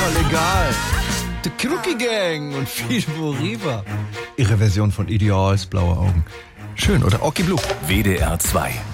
mal egal. The Crookie Gang und Fido Riva. Ihre Version von Ideals, blaue Augen. Schön, oder? Oki Blue. WDR 2